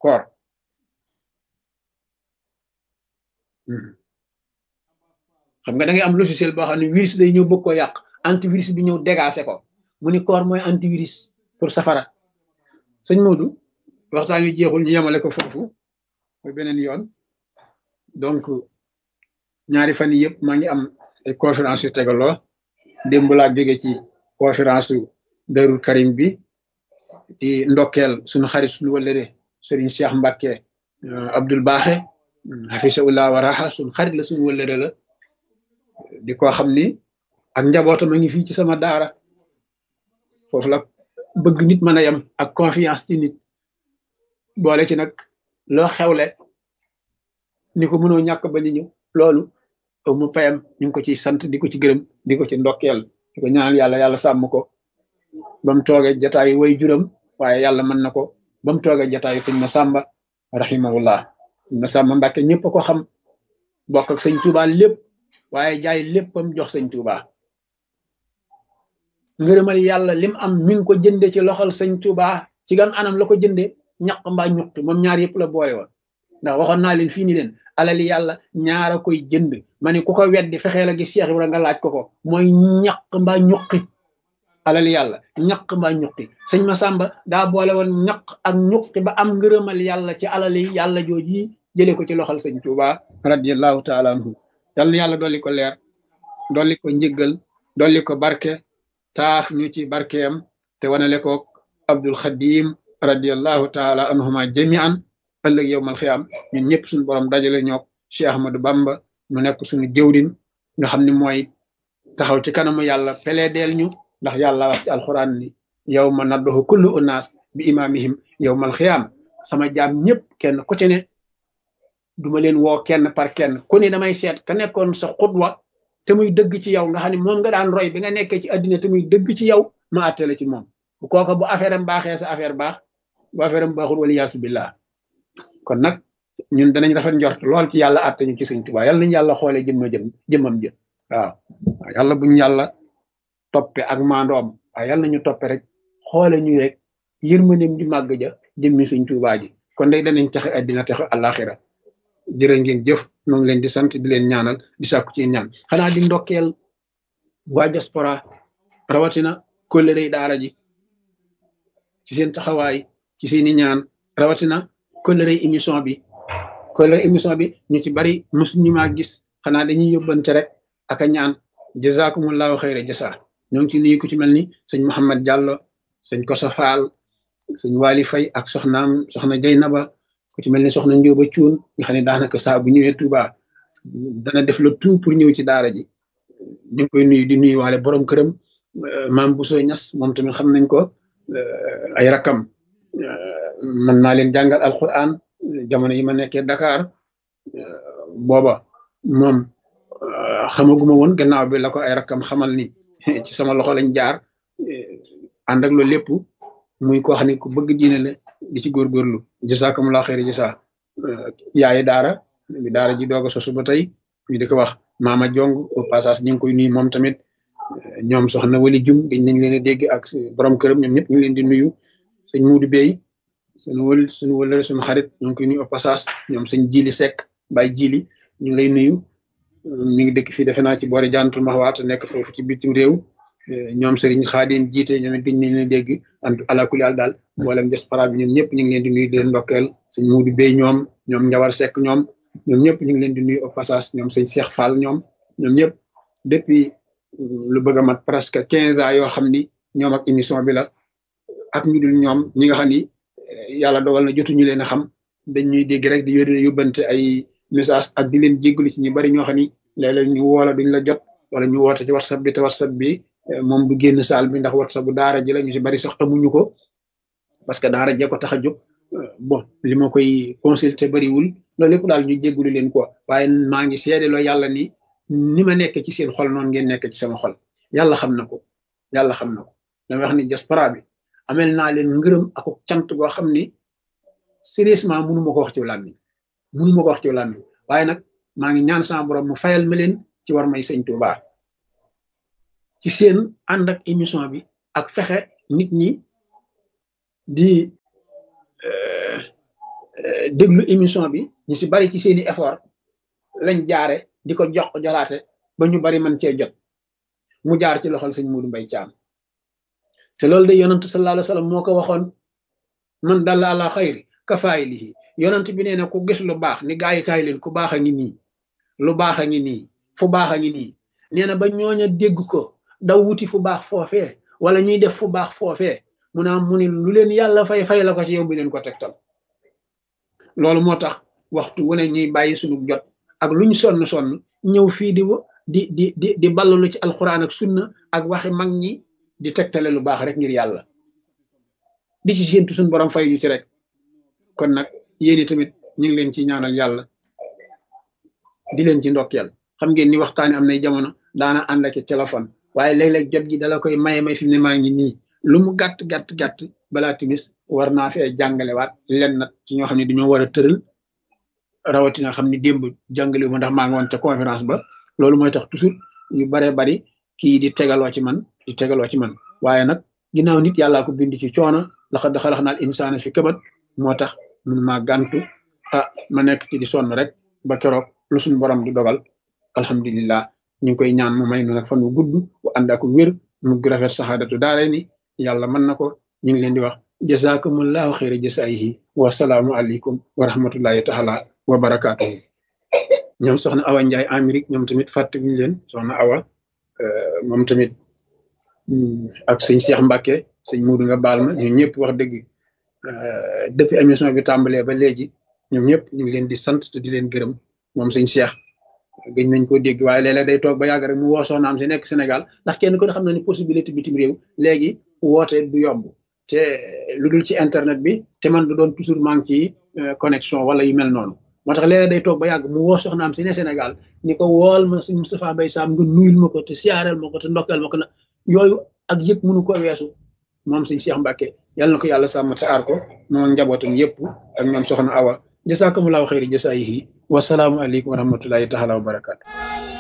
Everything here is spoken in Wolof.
koor xam nga da ngay am logiciel boo xam ne virus day ñëw bëgg ko yàq antivirus bi ñëw dégacé ko mu ni koor mooy antivirus pour safara sëñ Modou waxtaan wi jeexul ñu yemale ko foofu mooy beneen yoon donc ñaari fan yii yëpp maa ngi am ay conférence yu tegaloo démb laa jóge ci conférence su Darou Karim bi di ndokkeel suñu xarit suñu wëllëre Serigne Cheikh Mbacke Abdoul Baaxe hafisahullah wa raha suñu xarit la suñu wëllëre la di ko xam ni ak njabootam a ngi fii ci sama daara foofu la bëgg nit mën a yem ak confiance ci nit boole ci nag loo xewle ni ko mënoo ñàkk ba ñu ñëw loolu mu payam ñu ngi ko ciy sant di ko ci gërëm di ko ci ndokkeel di ko ñaanal yàlla yàlla sàmm ko ba mu toogee jataayu way juram waaye yàlla mën na ko ba mu toogee jataayu sëñ Masamba rahimahullah sëñ Masamba Mbàkke ñëpp a ko xam bokk ak sëñ Touba lépp waaye jaay léppam jox sëñ Touba ngërëmal yàlla lim am mi ngi ko jënde ci loxol sëñ Touba ci gan anam la ko jënde ñaq mbaa ñuqti moom ñaar yëpp la boole woon ndax waxoon naa leen fii ni leen alali yàlla ñaara koy jënd ma ne ku ko weddi fexee la gis Cheikh Ibra nga laaj ko mooy ñaq mbaa ñuqi alali yàlla ñaq mbaa ñuqi sëñ Masamba daa boole woon ñaq ak ñuqi ba am ngërëmal yàlla ci alali yàlla jooji jëlee ko ci loxol sëñ Touba radiyallahu taala anhu yal na yàlla dolli ko leer dolli ko njëggal dolli ko barke taaf ñu ci barkeem te wanale ko Abdul Xadim radiyallahu taala anhuma jamian ëllëg yowmal xiyaam ñun ñëpp suñu borom dajale ñoo Cheikh Ahmadou Bamba mu nekk suñu jëwrin nga xam ne mooy taxaw ci kanamu yàlla peleedeel ñu ndax yàlla wax ci alxuraan ni yawma nadduhu kullu unaas bi imaamihim yowmal xiyaam sama jaam ñëpp kenn ku ci ne duma leen woo kenn par kenn ku ne damay seet ka nekkoon sa xutwa te muy dëgg ci yow nga xam ne moom nga daan roy bi nga nekkee ci àddina te muy dëgg ci yow ma àttale ci moom bu kooka bu affaire am baaxee sa affaire baax bu affaire am baaxul wala yaasu billah kon nag ñun danañ rafet njort lool ci yàlla àtte ñu ci sëñ Tuubaa yàlla nañu yàlla xoolee jëmmam jë waaw yàlla buñu yàlla toppe ak maandoom waaye yàlla nañu toppe rek xoole ñu rek yërmandeem ju màgg ja jëmmi sëñ Tuubaa ji kon day danañ taxe àddina taxe àllaaxira jërë ngeen jëf ñoo ngi leen di sant di leen ñaanal di sàkku ci ñaan xanaa di ndokkeel waa diaspora rawatina kóllëre daara ji ci seen taxawaay ci seeni ñaan rawatina kóllëre émission bi ñu ci bari mosuñu maa gis xanaa dañuy yóbbante rek ak a ñaan jazakumullahu xayra jasa ñoo ngi ci nuyu ku ci mel ni sëñ Mouhamed Diallo sëñ Kosa Fall sëñ Wali Fay ak soxna Jeynaba ku ci mel ni soxna Njóoba Cuun nga xam ne daanaka saa bu ñëwee Touba dana def le tout pour ñëw ci daara ji ñu ngi koy nuyu di nuyu waale borom këram maam Bousso Ñas moom tamit xam nañ ko ay rakam mën naa leen jàngal alquran jamono yi ma nekkee Dakar booba moom xamaguma woon gannaaw bi la ko ay rakam xamal ni ci sama loxo lañ jaar ànd ak loolu lépp muy koo xam ne ku bëgg diine la di ci góorgóorlu jasakumulaa xeeri jasa yaayi daara bi daara ji doog a sosu ba tey ñu di ko wax maama jong au passage ñu ngi koy nuyu moom tamit ñoom soxna wali jum dañ nañ leen a dégg ak borom këram ñoom ñëpp ñu ngi leen di nuyu sëñ Muudu Bey suñu wëlëre suñu xarit ñu ngi koy nuyu au passage ñoom sëñ Jili Seck Baay Jili ñu ngi lay nuyu ñu ngi dëkk fii defe naa ci boori Jannatul Mahwa nekk foofu ci bitim réew ñoom Serigne Khadim jiite ñoom it nañ leen dégg ant alakuli àll daal mboolem diaspora bi ñoom ñëpp ñu ngi leen di nuyu di leen ndokkeel sëñ Muudu Bey ñoom Njawar Seck ñoom ñëpp ñu ngi leen di nuyu au passage ñoom sëñ Cheikh Fall ñoom ñëpp depuis lu bëgg a mat presque 15 ans yoo xam ni ñoom ak émission bi la ak ñu dul ñoom ñi nga xam ni yàlla dogal na jotuñu leen a xam dañ ñuy dégg rek di yóbbante ay message ak di leen jéggalu ci ñu bari ñoo xam ni léeg-léeg ñu woola duñ la jot wala ñu woote ci whatsapp bi te whatsapp bi moom du génn saal bi ndax whatsapp bu daara ji la ñu ci bari sax amuñu ko parce que daara jee ko tax a jóg bon li ma koy consulter bariwul loolu lépp daal ñu jéggalu leen quoi waaye maa ngi seedeloo yàlla ni ma nekk ci seen xol noonu ngeen nekk ci sama xol yàlla xam na ko dama wax ni diaspora bi amel naa leen ngërëm ak cant goo xam ni sérieusement mënu ma ko wax ci làmmiñ waaye nag maa ngi ñaan sama borom mu fayal ma leen ci war may sëñ Tuubaa ci seen ànd ak émission bi ak fexe nit ñi di déglu émission bi ñu si bari ci seeni effort lañ jaare di ko jox jolaate ba ñu bari man cee jot mu jaar ci loxol sëñ Modou Mbaye Thiam te loolu de yonent sallallahu alayhi wa sallam moo ko waxoon man dalla ala xayri kafaayilihi yonent bi nee na ku gis lu baax ni gaa yi kaay leen ku baax a ngi nii lu baax a ngi nii fu baax a ngi nii nee na ba ñooña dégg ko daw wuti fu baax foofee wala ñuy def fu baax foofee mu naa mu ni lu leen yàlla fay la ko ci yow bi leen ko tegtal loolu moo tax waxtu wu ne ñuy bàyyi suñu jot ak luñ sonn ñëw fii di ballalu ci alxuraan ak sunna ak waxi mag ñi di tegtale lu baax rek ngir yàlla di ci séentu suñu borom fay ñu ci rek kon nag yéen tamit ñu ngi leen ci ñaanal yàlla di leen ci ndokkeel xam ngeen ni waxtaani am nay jamono daana ànd ak téléphone waaye léeg-léeg jot gi dala koy may fi mu ne maa ngi nii lu mu gàtt balaa timis war naa fee jàngalewaat len nag ci ñoo xam ne dañoo war a tëral rawatina xam ni démb jàngale ma ndax maa ngi woon ca conférence ba loolu mooy tax toujours yu baree bari kii di tegaloo ci man waaye nag ginnaaw nit yàllaa ko bind ci coono laqad xalaqnal insaana fi kabad moo tax mun maa gàntu ma nekk ci di sonn rek ba keroog lu suñu borom di dogal alhamdulillah ñu ngi koy ñaan mu may nu nag fan wu gudd bu ànd ak wér mu rafet saxaadatu daare ni yàlla mën na ko ñu ngi leen di wax jazakumullahu xayra jasaayihi wasalaamu aleykum wa rahmatullahi taala wa barakaatuhu ñoom soxna Awa Ndiaye Amérique ñoom tamit fàtte wuñu leen soxna Awa moom tamit ak sëñ Cheikh Mbacke sëñ Muudu nga baal ma ñun ñëpp wax dëgg depuis émission bi tàmbalee ba léegi ñoom ñëpp ñu ngi leen di sant te di leen gërëm moom sëñ Cheikh gëj nañ ko dégg waaye léeg-léeg day toog ba yàgg rek mu woo soxnaam si nekk Sénégal ndax kenn ko xam na ni possibilité bitim réew léegi woote du yomb te lu dul ci internet bi te man du doon toujours maa ngi ci connexion wala yu mel noonu moo tax léeg-léeg day toog ba yàgg mu woo soxnaam si ne Sénégal ni ko wool ma sëñ Moustapha Mbaye Sam nga nuyul ma ko te siyaareel ma ko te ndokkeel ma ko na yooyu ak yëg mënu ko weesu moom sëñ Cheikh Mbacke yàlla na ko yàlla sàmm te aar ko moom njabootam yëpp ak ñoom soxna Awa jazakumullahu xayri jasaayihi wasalaamu aleykum wa rahmatullahi taala wa barakaatu